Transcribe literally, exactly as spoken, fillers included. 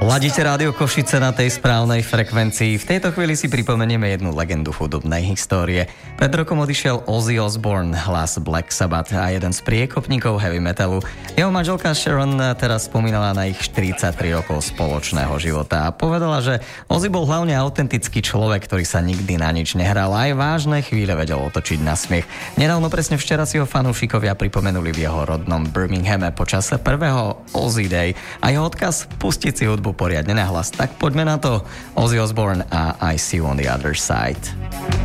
Ladíte Rádio Košice na tej správnej frekvencii. V tejto chvíli si pripomenieme jednu legendu hudobnej histórie. Pred rokom odišiel Ozzy Osbourne, hlas Black Sabbath a jeden z priekopníkov heavy metalu. Jeho manželka Sharon teraz spomínala na ich štyridsaťtri rokov spoločného života a povedala, že Ozzy bol hlavne autentický človek, ktorý sa nikdy na nič nehral a aj vážne chvíle vedel otočiť na smiech. Nedávno presne včera si ho fanúšikovia pripomenuli v jeho rodnom Birminghame počas prvého Ozzy Day a jeho odkaz pustiť si hudbu poriadne nahlas. Tak poďme na to. Ozzy Osbourne a I See You on the Other Side.